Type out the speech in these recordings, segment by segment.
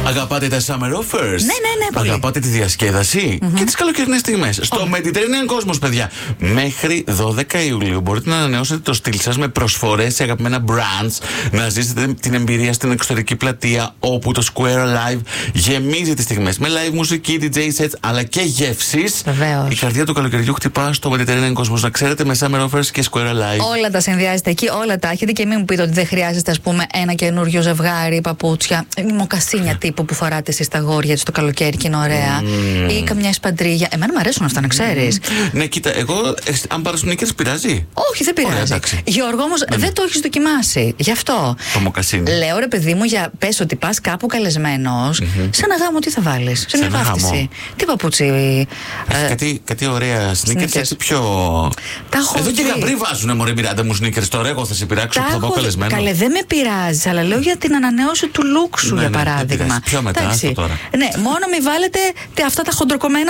Αγαπάτε τα summer offers? Ναι, πολύ. Αγαπάτε τη διασκέδαση και τις καλοκαιρινές στιγμές? Στο Mediterranean Cosmos, παιδιά, μέχρι 12 Ιουλίου μπορείτε να ανανεώσετε το στυλ σας με προσφορές σε αγαπημένα brands, να ζήσετε την εμπειρία στην εξωτερική πλατεία, όπου το Square Live γεμίζει τις στιγμές με live μουσική, DJ sets αλλά και γεύσεις. Βεβαίως. Η καρδιά του καλοκαιριού χτυπά στο Mediterranean Cosmos, να ξέρετε, με summer offers και Square Live. Όλα τα συνδυάζετε εκεί, όλα τα έχετε, και μην μου πείτε ότι δεν χρειάζεστε, ας πούμε, ένα καινούριο ζευγάρι παπούτσια, μοκασίνια τύπου που φοράτε εσείς τα αγόρια έτσι το καλοκαίρι και είναι ωραία, ή καμιά σπαντρίγια. Εμένα μου αρέσουν αυτά, να ξέρεις. Ναι, κοίτα, εγώ αν πάρω sneakers πειράζει? Όχι, δεν πειράζει. Ωραία, Γιώργο, όμως δεν το έχεις δοκιμάσει. Γι' αυτό. Το μοκασίνι. Λέω, ρε παιδί μου, για πες ότι πας κάπου καλεσμένος, σε ένα γάμο τι θα βάλεις? Σε μια βάφτιση. Τι παπούτσι? Κάτι ωραία sneakers, έτσι πιο. Τα έχω Εδώ δει. και γαμπροί βάζουνε, μωρέ Μιράντα μου sneakers. Τώρα εγώ θα σε πειράξω που θα πάω καλεσμένο. Καλέ, δεν με πειράζει, αλλά λέω για την ανανέωση του look σου, για παράδειγμα. Πιο μετά, Εντάξει. τώρα. Ναι, μόνο μην βάλετε αυτά τα χοντροκομμένα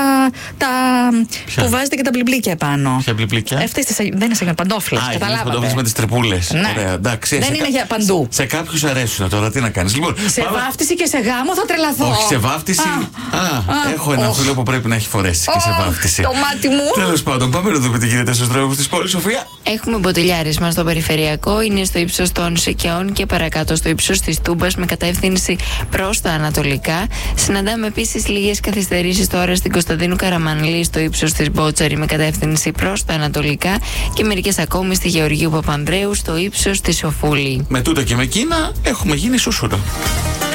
που βάζετε και τα μπλιμπλίκια επάνω. Ποια μπλιμπλίκια? Δεν είναι σαν παντόφλες. Οι παντόφλες με τις τρυπούλες. Ναι. Ωραία, εντάξει. Δεν είναι για παντού. Σε κάποιους αρέσουν τώρα, τι να κάνεις. Λοιπόν, Σε βάφτιση και σε γάμο θα τρελαθώ. Όχι, σε βάφτιση. Έχω ένα φίλο που πρέπει να έχει φορέσει και σε βάφτιση. Το μάτι μου. Τέλος πάντων, πάμε να δούμε τι γίνεται στους δρόμους της πόλης, Σοφία. Έχουμε μποτιλιάρισμα στο περιφερειακό, είναι στο ύψος των Σικαιών και παρακάτω στο ύψος της Τούμπας με κατεύθυνση προς τα ανατολικά. Συναντάμε επίσης λίγες καθυστερήσεις τώρα στην Κωνσταντίνου Καραμανλή στο ύψος της Μπότσαρη με κατεύθυνση προς τα ανατολικά και μερικές ακόμη στη Γεωργίου Παπανδρέου στο ύψος της Σοφούλη. Με τούτα και με εκείνα έχουμε γίνει σούσουρο.